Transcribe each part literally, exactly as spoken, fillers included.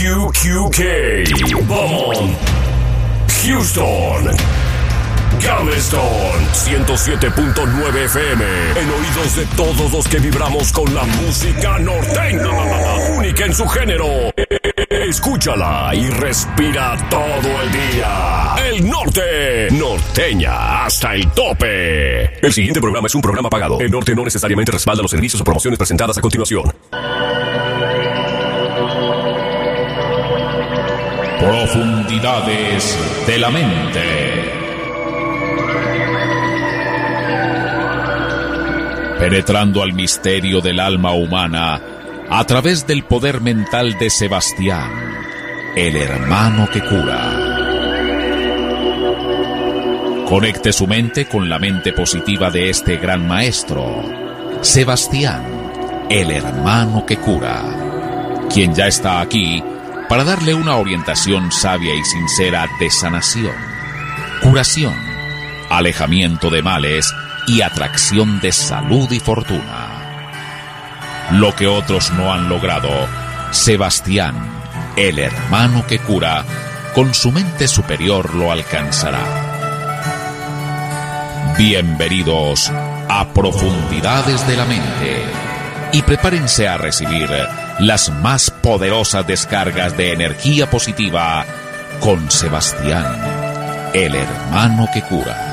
Q Q K, Beaumont, Houston, Galveston, ciento siete punto nueve F M, en oídos de todos los que vibramos con la música norteña, única en su género. Escúchala y respira todo el día. El norte, norteña hasta el tope. El siguiente programa es un programa pagado. El norte no necesariamente respalda los servicios o promociones presentadas a continuación. Profundidades de la mente. Penetrando al misterio del alma humana a través del poder mental de Sebastián, el hermano que cura. Conecte su mente con la mente positiva de este gran maestro, Sebastián, el hermano que cura, quien ya está aquí para darle una orientación sabia y sincera de sanación, curación, alejamiento de males y atracción de salud y fortuna. Lo que otros no han logrado, Sebastián, el hermano que cura, con su mente superior lo alcanzará. Bienvenidos a Profundidades de la Mente y prepárense a recibir las más poderosas descargas de energía positiva con Sebastián, el hermano que cura.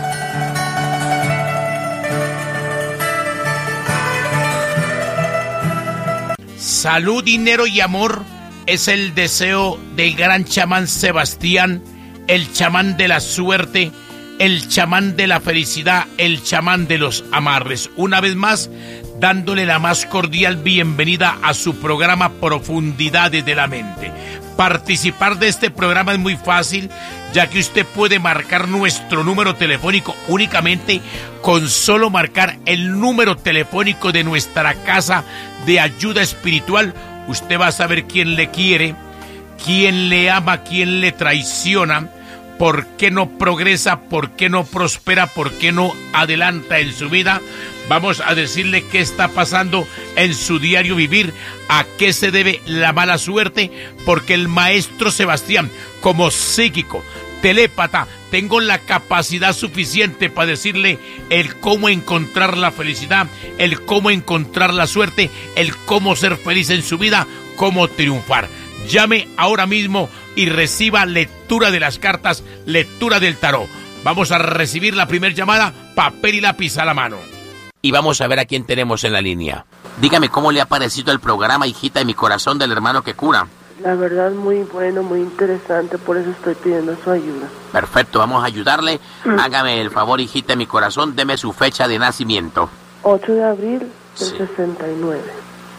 Salud, dinero y amor es el deseo del gran chamán Sebastián, el chamán de la suerte, el chamán de la felicidad, el chamán de los amarres. Una vez más, dándole la más cordial bienvenida a su programa Profundidades de la Mente. Participar de este programa es muy fácil, ya que usted puede marcar nuestro número telefónico únicamente con solo marcar el número telefónico de nuestra casa de ayuda espiritual. Usted va a saber quién le quiere, quién le ama, quién le traiciona, por qué no progresa, por qué no prospera, por qué no adelanta en su vida. Vamos a decirle qué está pasando en su diario vivir, a qué se debe la mala suerte, porque el maestro Sebastián, como psíquico, telépata, tengo la capacidad suficiente para decirle el cómo encontrar la felicidad, el cómo encontrar la suerte, el cómo ser feliz en su vida, cómo triunfar. Llame ahora mismo y reciba lectura de las cartas, lectura del tarot. Vamos a recibir la primera llamada, papel y lápiz a la mano. Y vamos a ver a quién tenemos en la línea. Dígame cómo le ha parecido el programa, hijita de mi corazón, del hermano que cura. La verdad, muy bueno, muy interesante, por eso estoy pidiendo su ayuda. Perfecto, vamos a ayudarle. Mm. Hágame el favor, hijita de mi corazón, deme su fecha de nacimiento. ocho de abril del sí. sesenta y nueve.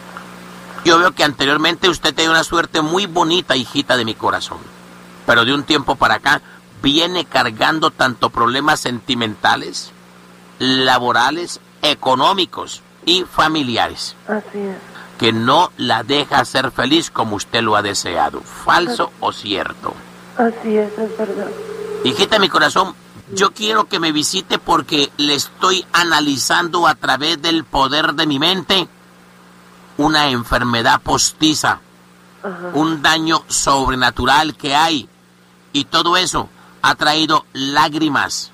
Yo veo que anteriormente usted tenía una suerte muy bonita, hijita de mi corazón. Pero de un tiempo para acá viene cargando tanto problemas sentimentales, laborales, económicos y familiares. Así es. Que no la deja ser feliz como usted lo ha deseado. ¿Falso Así. o cierto? Así es, es verdad. Hijita de mi corazón, yo quiero que me visite porque le estoy analizando a través del poder de mi mente una enfermedad postiza, Ajá. un daño sobrenatural que hay, y todo eso ha traído lágrimas.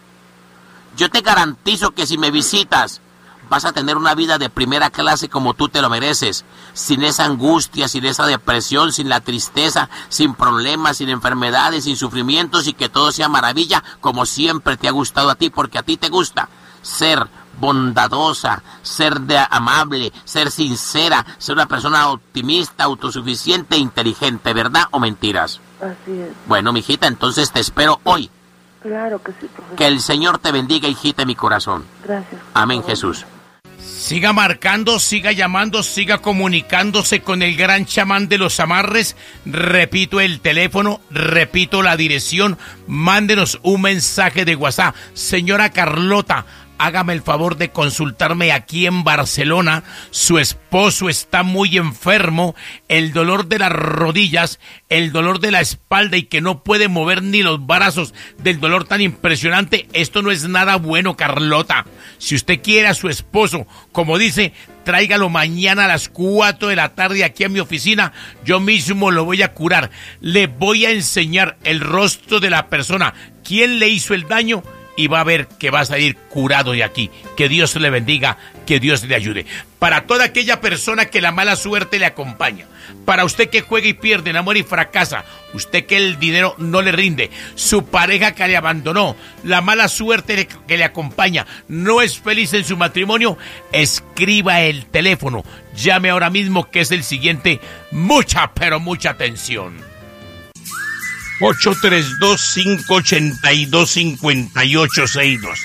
Yo te garantizo que si me visitas, vas a tener una vida de primera clase como tú te lo mereces, sin esa angustia, sin esa depresión, sin la tristeza, sin problemas, sin enfermedades, sin sufrimientos, y que todo sea maravilla como siempre te ha gustado a ti, porque a ti te gusta ser bondadosa, ser de amable, ser sincera, ser una persona optimista, autosuficiente e inteligente, ¿verdad o mentiras? Así es. Bueno, mijita, entonces te espero hoy. Claro que sí, profesor. Que el Señor te bendiga, hijita de mi corazón. Gracias. Amén, Jesús. Siga marcando, siga llamando, siga comunicándose con el gran chamán de los amarres. Repito el teléfono, repito la dirección. Mándenos un mensaje de WhatsApp. Señora Carlota, hágame el favor de consultarme aquí en Barcelona. Su esposo está muy enfermo, el dolor de las rodillas, el dolor de la espalda y que no puede mover ni los brazos del dolor tan impresionante. Esto no es nada bueno, Carlota. Si usted quiere a su esposo, como dice, tráigalo mañana a las cuatro de la tarde aquí a mi oficina. Yo mismo lo voy a curar. Le voy a enseñar el rostro de la persona, quién le hizo el daño, y va a ver que va a salir curado de aquí. Que Dios le bendiga, que Dios le ayude. Para toda aquella persona que la mala suerte le acompaña, para usted que juega y pierde, enamora y fracasa, usted que el dinero no le rinde, su pareja que le abandonó, la mala suerte que le acompaña, no es feliz en su matrimonio, escriba el teléfono, llame ahora mismo, que es el siguiente. Mucha, pero mucha atención. ocho tres dos, cinco ocho dos, cinco ocho seis dos.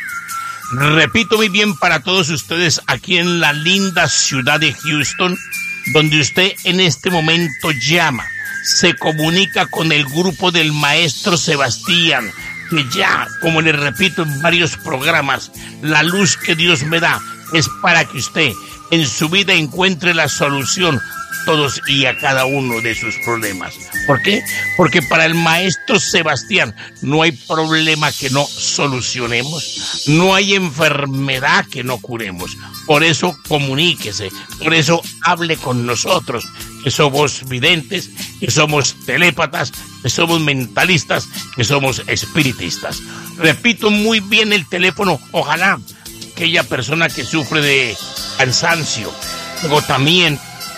Repito muy bien para todos ustedes aquí en la linda ciudad de Houston, donde usted en este momento llama, se comunica con el grupo del maestro Sebastián, que ya, como les repito en varios programas, la luz que Dios me da es para que usted en su vida encuentre la solución todos y a cada uno de sus problemas. ¿Por qué? Porque para el maestro Sebastián no hay problema que no solucionemos, no hay enfermedad que no curemos. Por eso comuníquese, por eso hable con nosotros, que somos videntes, que somos telépatas, que somos mentalistas, que somos espiritistas. Repito muy bien el teléfono, ojalá aquella persona que sufre de cansancio, agotamiento,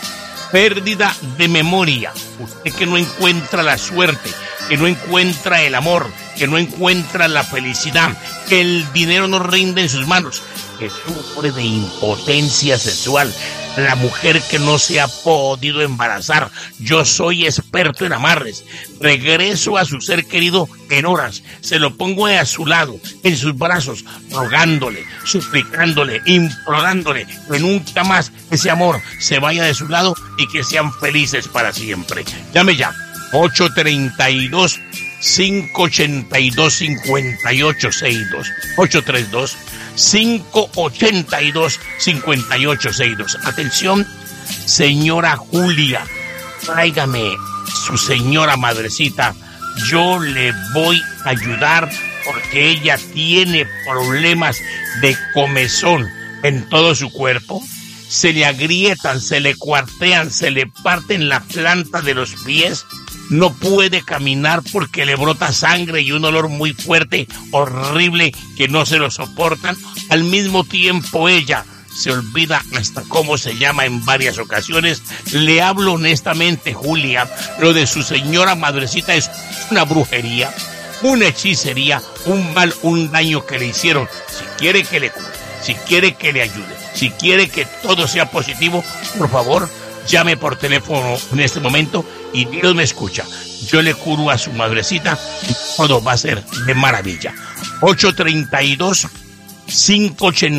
pérdida de memoria, usted que no encuentra la suerte, que no encuentra el amor, que no encuentra la felicidad, que el dinero no rinde en sus manos, que sufre de impotencia sexual, la mujer que no se ha podido embarazar, yo soy experto en amarres, regreso a su ser querido en horas, se lo pongo a su lado, en sus brazos, rogándole, suplicándole, implorándole que nunca más ese amor se vaya de su lado y que sean felices para siempre. Llame ya, ocho tres dos, cinco ocho dos, cinco ocho seis dos, ocho tres dos, cinco ocho dos, cinco ocho seis dos. Atención, señora Julia, tráigame su señora madrecita, yo le voy a ayudar porque ella tiene problemas de comezón en todo su cuerpo. Se le agrietan, se le cuartean, se le parten la planta de los pies. No puede caminar porque le brota sangre y un olor muy fuerte, horrible, que no se lo soportan. Al mismo tiempo ella se olvida hasta cómo se llama en varias ocasiones. Le hablo honestamente, Julia, lo de su señora madrecita es una brujería, una hechicería, un mal, un daño que le hicieron. Si quiere que le cure, si quiere que le ayude, si quiere que todo sea positivo, por favor, llame por teléfono en este momento y Dios me escucha. Yo le curo a su madrecita y todo va a ser de maravilla. ocho tres dos, cinco ocho